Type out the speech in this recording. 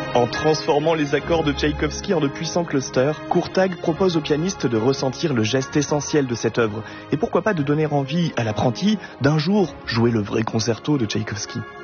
En transformant les accords de Tchaïkovski en de puissants clusters, Courtag propose au pianiste de ressentir le geste essentiel de cette œuvre et pourquoi pas de donner envie à l'apprenti d'un jour jouer le vrai concerto de Tchaïkovski.